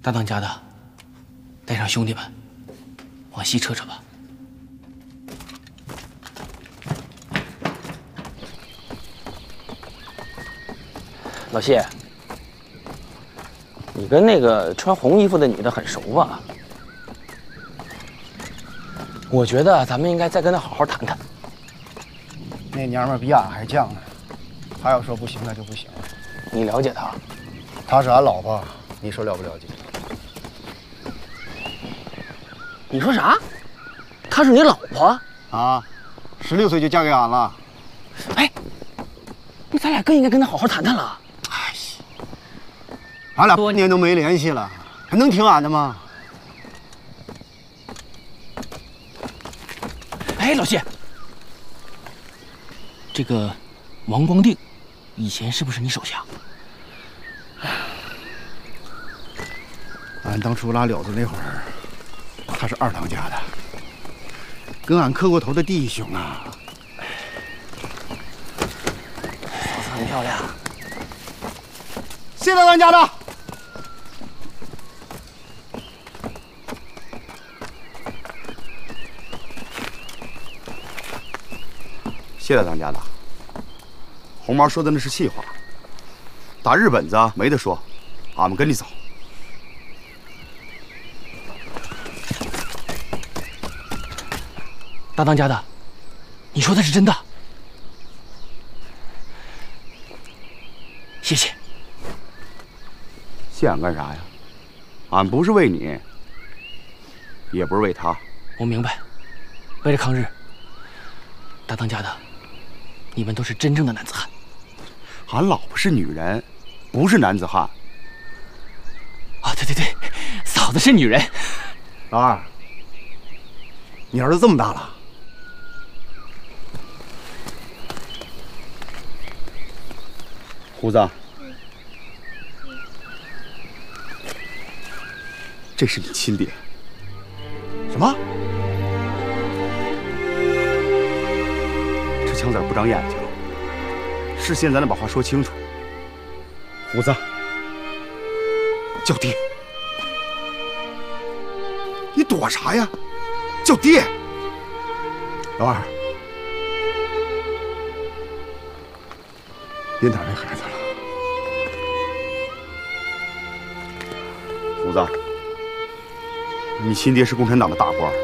大当家的，带上兄弟们往西撤撤吧。老谢，你跟那个穿红衣服的女的很熟吧？我觉得咱们应该再跟她好好谈谈。 那娘们比俺还犟呢，她要说不行，那就不行了。 你了解她？ 她是俺老婆，你说了不了解？ 你说啥？她是你老婆啊，16岁就嫁给俺了。 哎，那咱俩更应该跟她好好谈谈了。 俺俩多年都没联系了，还能听俺的吗？ 哎，老谢，这个王光定以前是不是你手下？ 俺当初拉了子那会儿，他是2当家的，跟俺磕过头的弟兄啊。 嫂子很漂亮。 谢大当家的。 谢大当家的，红毛说的那是气话，打日本子没得说，俺们跟你走。 大当家的，你说的是真的？谢谢。 谢俺干啥呀？俺不是为你，也不是为他。 我明白，为了抗日，大当家的，你们都是真正的男子汉。 俺老婆是女人，不是男子汉。 啊，对对对，嫂子是女人。 老二，你儿子这么大了？ 胡子，这是你亲爹。 什么？ 这枪子不长眼睛，是现在能把话说清楚。胡子，叫爹！你躲啥呀？叫爹！ 老二，别打这孩子了。 胡子，你亲爹是共产党的大官。